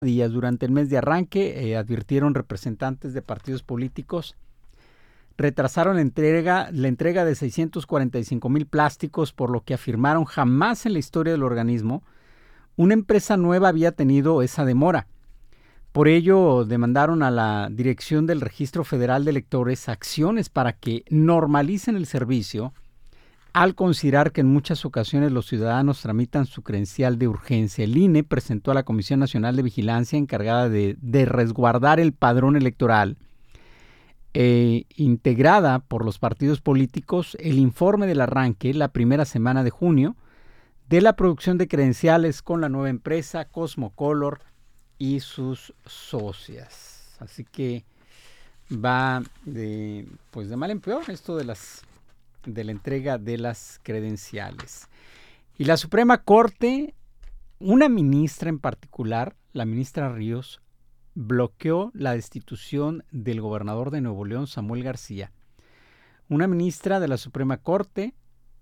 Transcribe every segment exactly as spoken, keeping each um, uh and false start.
días durante el mes de arranque, eh, advirtieron representantes de partidos políticos, retrasaron la entrega, la entrega de seiscientos cuarenta y cinco mil plásticos, por lo que afirmaron jamás en la historia del organismo una empresa nueva había tenido esa demora. Por ello, demandaron a la Dirección del Registro Federal de Electores acciones para que normalicen el servicio, al considerar que en muchas ocasiones los ciudadanos tramitan su credencial de urgencia. El I N E presentó a la Comisión Nacional de Vigilancia, encargada de, de resguardar el padrón electoral, eh, integrada por los partidos políticos, el informe del arranque, la primera semana de junio, de la producción de credenciales con la nueva empresa Cosmocolor y sus socias. Así que va de, pues de mal en peor esto de las de la entrega de las credenciales. Y la Suprema Corte, una ministra en particular, la ministra Ríos, bloqueó la destitución del gobernador de Nuevo León, Samuel García. Una ministra de la Suprema Corte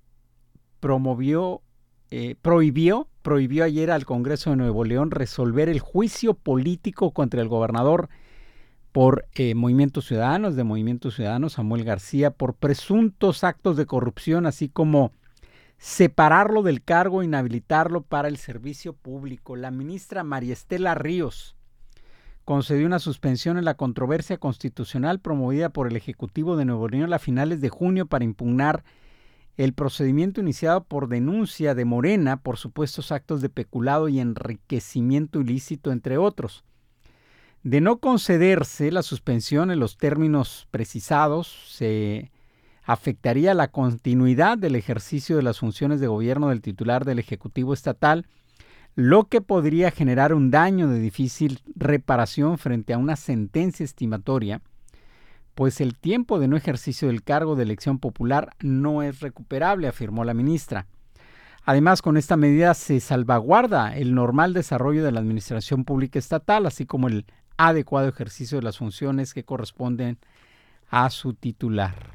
promovió, eh, prohibió, prohibió ayer al Congreso de Nuevo León resolver el juicio político contra el gobernador por eh, Movimiento Ciudadanos, de Movimiento Ciudadano, Samuel García, por presuntos actos de corrupción, así como separarlo del cargo e inhabilitarlo para el servicio público. La ministra María Estela Ríos concedió una suspensión en la controversia constitucional promovida por el Ejecutivo de Nuevo León a finales de junio para impugnar el procedimiento iniciado por denuncia de Morena por supuestos actos de peculado y enriquecimiento ilícito, entre otros. De no concederse la suspensión en los términos precisados, se afectaría la continuidad del ejercicio de las funciones de gobierno del titular del Ejecutivo Estatal, lo que podría generar un daño de difícil reparación frente a una sentencia estimatoria, pues el tiempo de no ejercicio del cargo de elección popular no es recuperable, afirmó la ministra. Además, con esta medida se salvaguarda el normal desarrollo de la administración pública estatal, así como el adecuado ejercicio de las funciones que corresponden a su titular.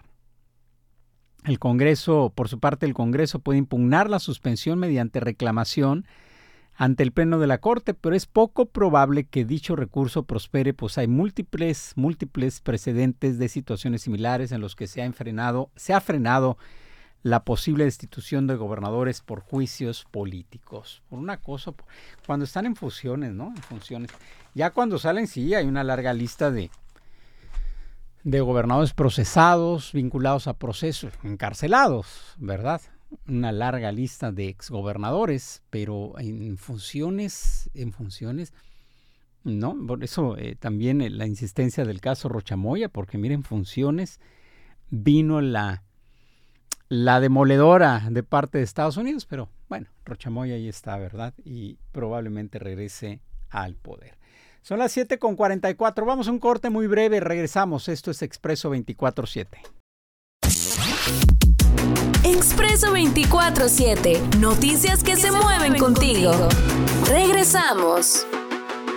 El Congreso, por su parte, el Congreso puede impugnar la suspensión mediante reclamación ante el Pleno de la Corte, pero es poco probable que dicho recurso prospere, pues hay múltiples, múltiples precedentes de situaciones similares en los que se ha frenado, se ha frenado la posible destitución de gobernadores por juicios políticos. Por una cosa, cuando están en funciones, ¿no? En funciones. Ya cuando salen, sí, hay una larga lista de, de gobernadores procesados, vinculados a procesos, encarcelados, ¿verdad? Una larga lista de exgobernadores, pero en funciones, en funciones, no, por eso eh, también eh, la insistencia del caso Rochamoya, porque miren, funciones, vino la, la demoledora de parte de Estados Unidos, pero bueno, Rochamoya ahí está, ¿verdad? Y probablemente regrese al poder. Son las siete con cuarenta y cuatro, vamos a un corte muy breve, regresamos, esto es Expreso veinticuatro siete. Expreso veinticuatro siete, noticias que se mueven contigo. Regresamos.